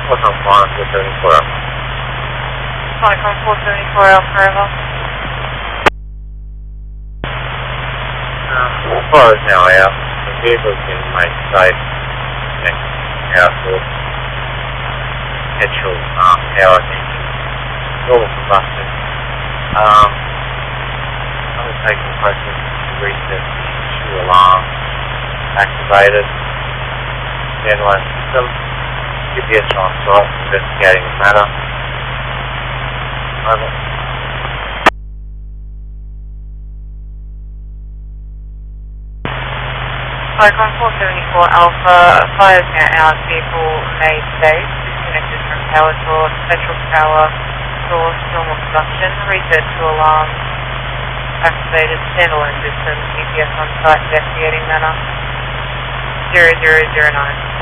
What's on flying 474 Alpha? Flight on 474 Alpha, over. As far as now out, the vehicle can make safe next power source, petrol powered engine, normal combustion. Undertaking process to reset the issue alarm, activated, standalone system, GPS on site, investigating the matter. Over. Icon 474 Alpha, fire is now out, vehicle made safe, disconnected from power source, petrol power source, normal combustion, reset to alarm, activated standalone system, GPS on site, investigating matter, 0009.